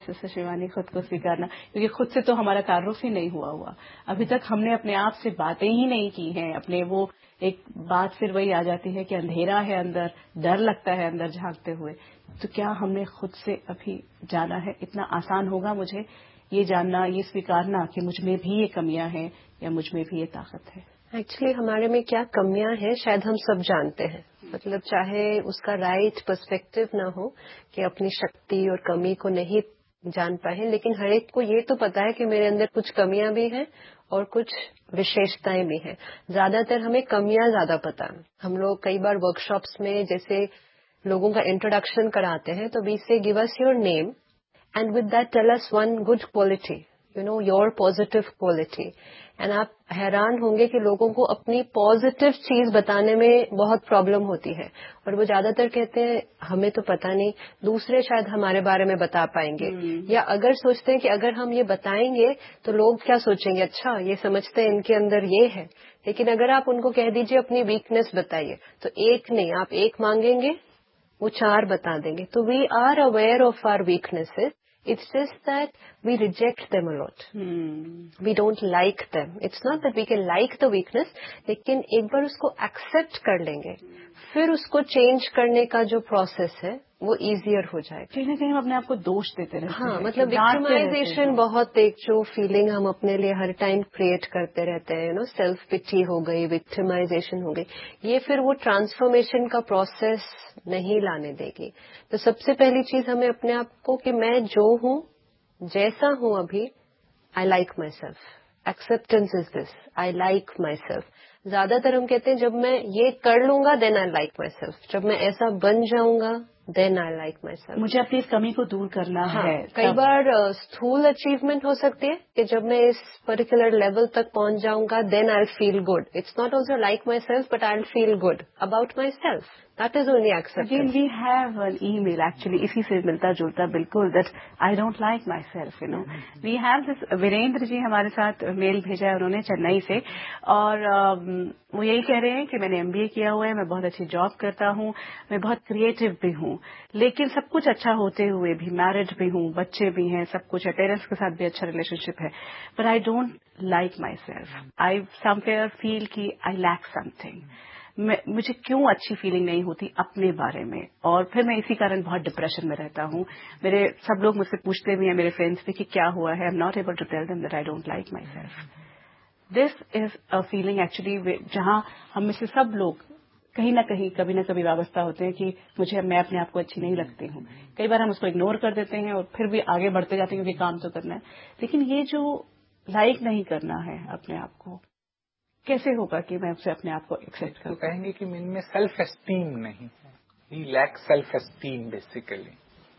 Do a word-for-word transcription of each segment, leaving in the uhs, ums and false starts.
Sister Shivani, खुद को स्वीकारना, क्योंकि खुद से तो हमारा तारुफ ही नहीं हुआ हुआ अभी तक। हमने अपने आप से बातें ही नहीं की हैं अपने। वो एक बात फिर वही आ जाती है कि अंधेरा है अंदर, डर लगता है अंदर झांकते हुए। तो क्या हमने खुद से अभी जाना है? इतना आसान होगा मुझे ये जानना, ये स्वीकारना कि मुझ में भी ये कमियां हैं या मुझ में भी ये ताकत है? एक्चुअली हमारे में क्या कमियां हैं शायद हम सब जानते हैं। मतलब चाहे उसका राइट पर्सपेक्टिव ना हो कि अपनी शक्ति और कमी को नहीं जान पाए, लेकिन हर एक को ये तो पता है कि मेरे अंदर कुछ कमियां भी हैं और कुछ विशेषताएं भी हैं। ज्यादातर हमें कमियां ज्यादा पता है। हम लोग कई बार वर्कशॉप्स में जैसे लोगों का इंट्रोडक्शन कराते हैं तो वी से give us your name and with that tell us one good quality, you know, your positive quality. And आप हैरान होंगे कि लोगों को अपनी पॉजिटिव चीज बताने में बहुत प्रॉब्लम होती है और वो ज्यादातर कहते हैं हमें तो पता नहीं, दूसरे शायद हमारे बारे में बता पाएंगे। hmm. या अगर सोचते हैं कि अगर हम ये बताएंगे तो लोग क्या सोचेंगे, अच्छा ये समझते हैं इनके अंदर ये है। लेकिन अगर आप उनको कह दीजिए अपनी वीकनेस बताइए, तो एक नहीं, आप एक मांगेंगे वो चार बता देंगे। तो we are aware of our weaknesses, it's just that we reject them a lot. hmm. We don't like them. It's not that we can like the weakness, लेकिन एक बार उसको accept कर लेंगे, फिर उसको change करने का जो process है वो easier हो जाएगा। कहीं ना कहीं हम अपने आप को दोष देते रहते हाँ, हैं। मतलब victimization बहुत एक जो feeling हम अपने लिए हर time create करते रहते हैं, you know, self pity हो गई, victimization हो गई, ये फिर वो transformation का process नहीं लाने देगी। तो सबसे पहली चीज हमें अपने आप को कि मैं जो हूँ, जैसा हूँ अभी, I like my self. Acceptance is this, I like my self. ज्यादातर हम कहते हैं जब मैं ये कर लूंगा then I like my self, जब मैं ऐसा बन जाऊंगा then I like my self. मुझे अपनी इस कमी को दूर करना हाँ, है। कई बार स्थूल अचीवमेंट हो सकती है कि जब मैं इस पर्टिकुलर लेवल तक पहुंच जाऊंगा then I feel good. It's not also like my self but I feel good about my self. That is only acceptance. Again, we have an email actually, इसी से मिलता जुलता बिल्कुल, that I don't like myself, you know. We have this, Virendra ji हमारे साथ mail भेजा है उन्होंने चेन्नई से, और uh, वो यही कह रहे हैं कि मैंने एमबीए किया हुआ है, मैं बहुत अच्छी जॉब करता हूँ, मैं बहुत क्रिएटिव भी हूँ, लेकिन सब कुछ अच्छा होते हुए भी, मैरिड भी हूँ, बच्चे भी हैं, सब कुछ है, पेरेंट्स के साथ भी अच्छा रिलेशनशिप है, but I don't like my self. I somewhere feel कि आई लैक समथिंग। मुझे क्यों अच्छी फीलिंग नहीं होती अपने बारे में, और फिर मैं इसी कारण बहुत डिप्रेशन में रहता हूँ। मेरे सब लोग मुझसे पूछते भी हैं, मेरे फ्रेंड्स भी, कि क्या हुआ है। I am not able to tell them that I don't like my self. This is a feeling actually जहां हम में से सब लोग कहीं ना कहीं कभी ना कभी वाबस्ता होते हैं कि मुझे मैं अपने आप को अच्छी नहीं लगती हूँ। कई बार हम उसको इग्नोर कर देते हैं और फिर भी आगे बढ़ते जाते हैं क्योंकि काम तो करना है। लेकिन ये जो लाइक नहीं करना है अपने आप को, कैसे होगा कि मैं उससे अपने आप को एक्सेप्ट करूं? तो कहेंगे कि इनमें सेल्फ एस्टीम नहीं है, ही लैक सेल्फ एस्टीम बेसिकली।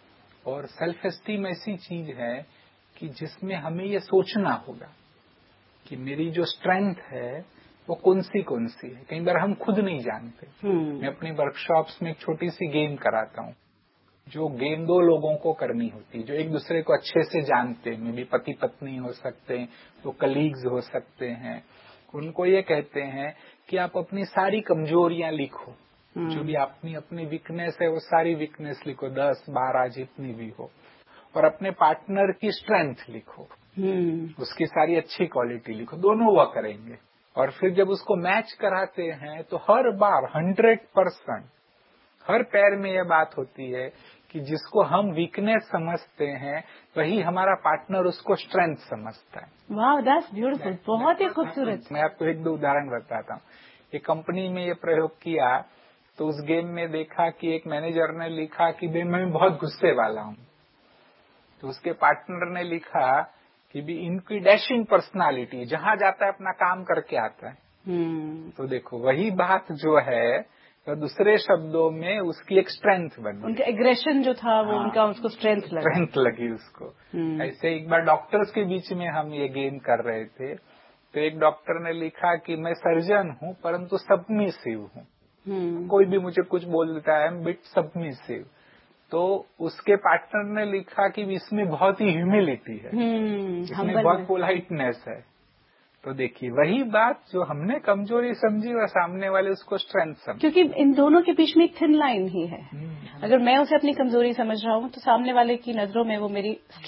और सेल्फ एस्टीम ऐसी चीज है कि जिसमें हमें ये सोचना होगा कि मेरी जो स्ट्रेंथ है वो कौन सी कौन सी है। कई बार हम खुद नहीं जानते। मैं अपनी वर्कशॉप्स में एक छोटी सी गेम कराता हूँ, जो गेम दो लोगों को करनी होती है जो एक दूसरे को अच्छे से जानते हैं। मे भी पति पत्नी हो सकते हैं, तो कलीग्स हो सकते हैं। उनको ये कहते हैं कि आप अपनी सारी कमजोरियां लिखो, जो भी अपनी अपनी वीकनेस है वो सारी वीकनेस लिखो, दस बारह जितनी भी हो, और अपने पार्टनर की स्ट्रेंथ लिखो, उसकी सारी अच्छी क्वालिटी लिखो। दोनों वो करेंगे, और फिर जब उसको मैच कराते हैं तो हर बार हंड्रेड परसेंट हर पैर में यह बात होती है कि जिसको हम वीकनेस समझते हैं वही हमारा पार्टनर उसको स्ट्रेंथ समझता है। वाह, दैट्स ब्यूटीफुल, बहुत ही खूबसूरत। मैं आपको एक दो उदाहरण बताता हूँ। एक कंपनी में ये प्रयोग किया तो उस गेम में देखा कि एक मैनेजर ने लिखा कि भाई मैं बहुत गुस्से वाला हूँ, तो उसके पार्टनर ने लिखा कि भी इनकी डैशिंग पर्सनालिटी, जहां जाता है अपना काम करके आता है। hmm. तो देखो वही बात जो है तो दूसरे शब्दों में उसकी एक स्ट्रेंथ बनी, उनका एग्रेशन जो था वो हाँ, उनका उसको स्ट्रेंथ लगा स्ट्रेंथ लगी उसको। hmm. ऐसे एक बार डॉक्टर्स के बीच में हम ये गेम कर रहे थे, तो एक डॉक्टर ने लिखा कि मैं सर्जन हूँ परंतु सबमिसिव हूँ। hmm. कोई भी मुझे कुछ बोल देता है, आई एम बिट सबमिसिव। तो उसके पार्टनर ने लिखा कि इसमें बहुत ही ह्यूमिलिटी है, hmm, इसमें बहुत पोलाइटनेस है। तो देखिए वही बात जो हमने कमजोरी समझी और सामने वाले उसको स्ट्रेंथ समझे, क्योंकि इन दोनों के बीच में एक थिन लाइन ही है। hmm. अगर मैं उसे अपनी कमजोरी समझ रहा हूँ तो सामने वाले की नजरों में वो मेरी